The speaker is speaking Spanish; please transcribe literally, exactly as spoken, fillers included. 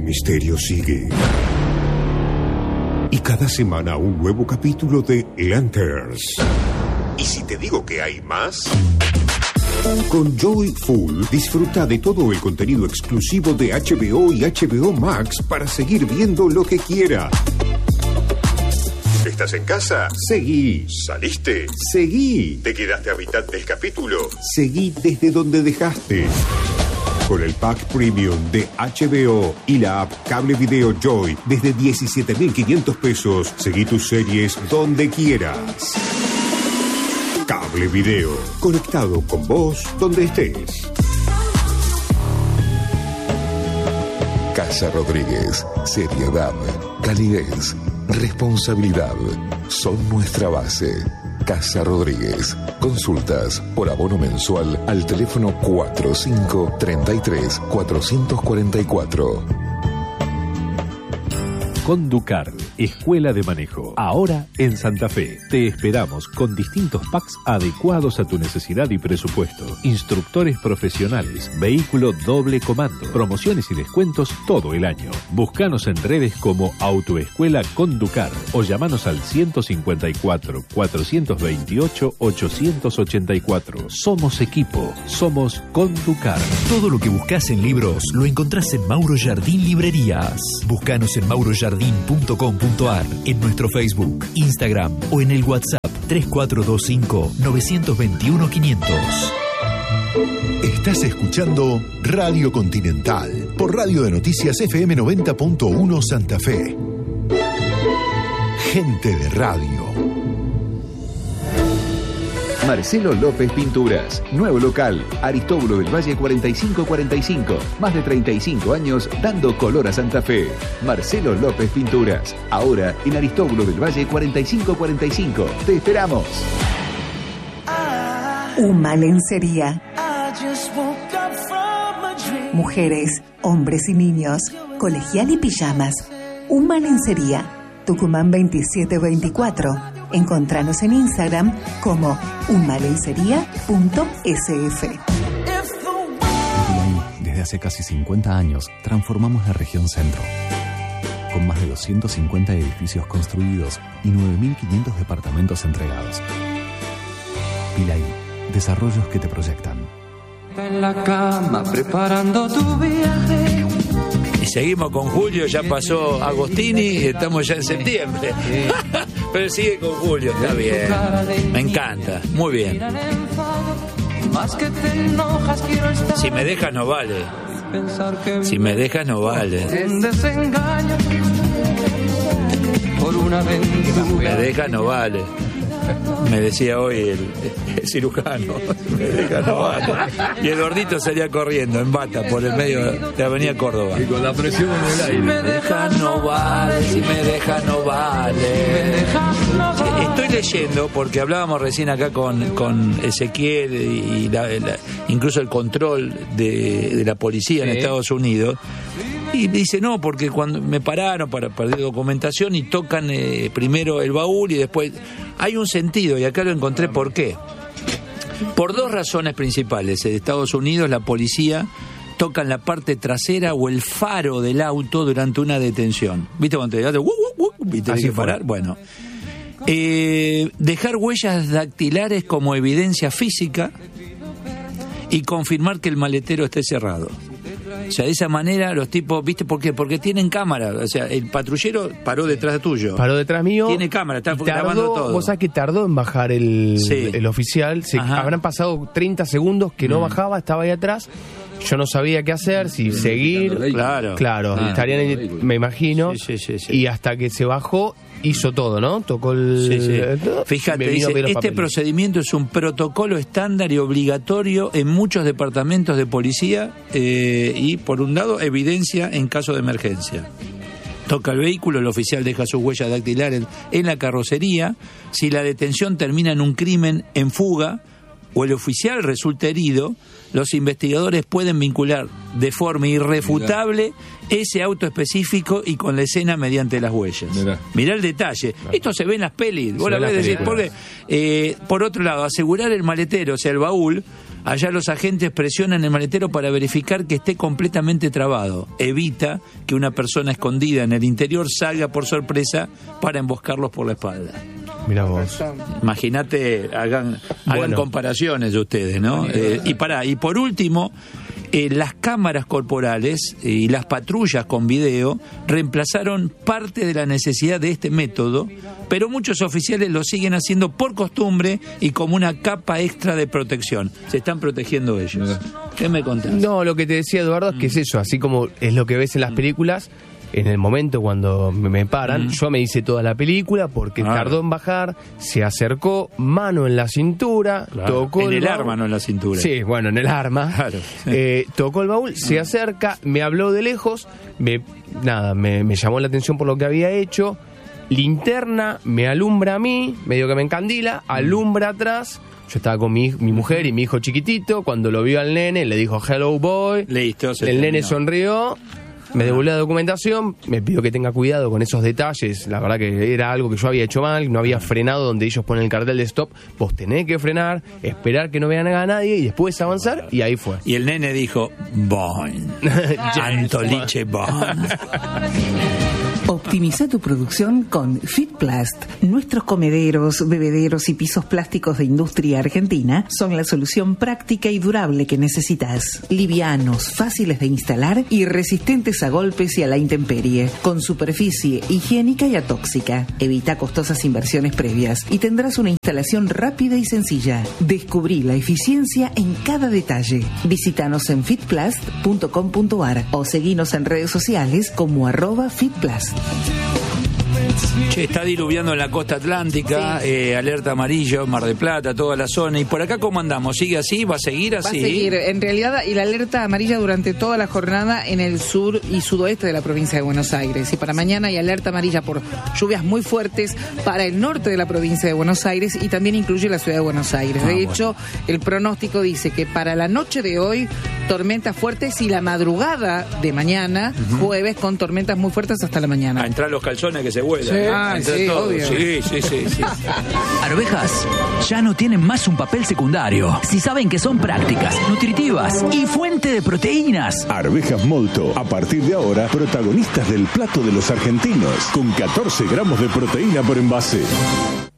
misterio sigue. Y cada semana un nuevo capítulo de Lanterns. ¿Y si te digo que hay más? Con Joy Full disfruta de todo el contenido exclusivo de H B O y H B O Max para seguir viendo lo que quiera. ¿Estás en casa? Seguí. ¿Saliste? Seguí. ¿Te quedaste a mitad del capítulo? Seguí desde donde dejaste. Con el pack premium de H B O y la app Cable Video Joy desde diecisiete mil quinientos pesos, seguí tus series donde quieras. Cable Video, conectado con vos donde estés. Casa Rodríguez, seriedad, calidez, responsabilidad, son nuestra base. Casa Rodríguez. Consultas por abono mensual al teléfono cuatro cinco tres tres cuatro cuatro cuatro. Conducar, Escuela de Manejo. Ahora en Santa Fe. Te esperamos con distintos packs adecuados a tu necesidad y presupuesto. Instructores profesionales, vehículo doble comando, promociones y descuentos todo el año. Búscanos en redes como Autoescuela Conducar o llamanos al ciento cincuenta y cuatro, cuatrocientos veintiocho, ochocientos ochenta y cuatro. Somos equipo, somos Conducar. Todo lo que buscas en libros lo encontrás en Mauro Jardín Librerías. Búscanos en mauro jardín punto com punto a r, en nuestro Facebook, Instagram o en el WhatsApp tres cuatro dos cinco, nueve dos uno, quinientos. Estás escuchando Radio Continental por Radio de Noticias F M noventa punto uno Santa Fe. Gente de radio. Marcelo López Pinturas, nuevo local, Aristóbulo del Valle cuarenta y cinco cuarenta y cinco, más de treinta y cinco años dando color a Santa Fe. Marcelo López Pinturas, ahora en Aristóbulo del Valle cuarenta y cinco cuarenta y cinco. ¡Te esperamos! Uma Lencería. Mujeres, hombres y niños, colegial y pijamas. Uma Lencería, Tucumán veintisiete veinticuatro. Encontranos en Instagram como umalencería punto s f. Desde hace casi cincuenta años transformamos la región centro. Con más de doscientos cincuenta edificios construidos y nueve mil quinientos departamentos entregados. Pilaí, desarrollos que te proyectan. En la cama preparando tu viaje. Y seguimos con Julio, ya pasó Agostini y estamos ya en septiembre. Pero sigue con Julio, está bien. Me encanta, muy bien. Si me dejas no vale. Si me dejas no vale. Me dejas no vale. Me decía hoy el, el cirujano, me deja no vale. Y el gordito salía corriendo en bata por el medio de Avenida Córdoba. Y con la presión en el aire. Si me deja no vale, si me deja no vale. Sí, estoy leyendo, porque hablábamos recién acá con, con Ezequiel y la, la, incluso el control de, de la policía en sí. Estados Unidos. Y dice, no, porque cuando me pararon para perder documentación y tocan eh, primero el baúl y después... Hay un sentido, y acá lo encontré por qué. Por dos razones principales. En Estados Unidos la policía toca en la parte trasera o el faro del auto durante una detención. ¿Viste cuando te digas, uh, uh, uh, y tenés que parar? Bueno. Eh, dejar huellas dactilares como evidencia física y confirmar que el maletero esté cerrado. O sea, de esa manera los tipos, ¿viste por qué? Porque tienen cámara. O sea, el patrullero paró detrás tuyo. Paró detrás mío. Tiene cámara, está tardó, grabando todo. Vos sabés que tardó en bajar el, sí. el oficial. Se, habrán pasado treinta segundos que no mm. bajaba, estaba ahí atrás. Yo no sabía qué hacer, si sí, seguir. Claro. Claro, ah, estarían, en, me imagino. Sí, sí, sí, sí. Y hasta que se bajó, hizo todo, ¿no? Tocó el... Sí, sí. el Fíjate, dice, este papeles. procedimiento es un protocolo estándar y obligatorio en muchos departamentos de policía eh, y, por un lado, evidencia en caso de emergencia. Toca el vehículo, el oficial deja sus huellas dactilares en la carrocería. Si la detención termina en un crimen en fuga o el oficial resulta herido, los investigadores pueden vincular de forma irrefutable Mirá. ese auto específico y con la escena mediante las huellas. Mirá, Mirá el detalle. Claro. Esto se ve en las pelis. Vos la ves decir, porque, eh, por otro lado, asegurar el maletero, o sea, el baúl, Allá los agentes presionan el maletero para verificar que esté completamente trabado. Evita que una persona escondida en el interior salga por sorpresa para emboscarlos por la espalda. Mirá vos. Imagínate, hagan, hagan Bueno. comparaciones de ustedes, ¿no? Eh, y pará, y por último, eh, las cámaras corporales eh, y las patrullas con video reemplazaron parte de la necesidad de este método, pero muchos oficiales lo siguen haciendo por costumbre y como una capa extra de protección. Se están protegiendo ellos. ¿Qué me contás? No, lo que te decía Eduardo es que es eso, así como es lo que ves en las películas. En el momento cuando me me paran, Mm. yo me hice toda la película porque Claro. tardó en bajar, se acercó, mano en la cintura, Claro. tocó En el baúl. arma, no en la cintura. Sí, bueno, en el arma. Claro. Eh, tocó el baúl, se acerca, me habló de lejos, me nada, me, me llamó la atención por lo que había hecho. Linterna, me alumbra a mí, medio que me encandila, alumbra atrás. Yo estaba con mi, mi mujer y mi hijo chiquitito. Cuando lo vio al nene, le dijo hello boy. Listo, se El nene terminó. sonrió. Me devolvió la documentación, me pidió que tenga cuidado con esos detalles. La verdad que era algo que yo había hecho mal, no había frenado donde ellos ponen el cartel de stop. Vos tenés que frenar, esperar que no vean a nadie y después avanzar, y ahí fue. Y el nene dijo, Bond. Antoliche Bond. Optimiza tu producción con Fitplast. Nuestros comederos, bebederos y pisos plásticos de industria argentina son la solución práctica y durable que necesitas. Livianos, fáciles de instalar y resistentes a golpes y a la intemperie. Con superficie higiénica y atóxica. Evita costosas inversiones previas y tendrás una instalación rápida y sencilla. Descubrí la eficiencia en cada detalle. Visítanos en fitplast punto com punto ar o seguinos en redes sociales como arroba fitplast. Che, está diluviando en la costa atlántica, Sí. eh, alerta amarillo, Mar del Plata, toda la zona. ¿Y por acá cómo andamos? ¿Sigue así? ¿Va a seguir Va así? a seguir, en realidad, y la alerta amarilla durante toda la jornada en el sur y sudoeste de la provincia de Buenos Aires. Y para mañana hay alerta amarilla por lluvias muy fuertes para el norte de la provincia de Buenos Aires y también incluye la ciudad de Buenos Aires. Ah, de bueno. hecho, el pronóstico dice que para la noche de hoy, tormentas fuertes y la madrugada de mañana, jueves, con tormentas muy fuertes hasta la mañana. A entrar los calzones que se vuelan. Sí. ¿no? Ah, Entra sí, todo. obvio. Sí, sí, sí, sí. Arvejas ya no tienen más un papel secundario. Si saben que son prácticas, nutritivas y fuente de proteínas. Arvejas Molto, a partir de ahora, protagonistas del plato de los argentinos, con catorce gramos de proteína por envase.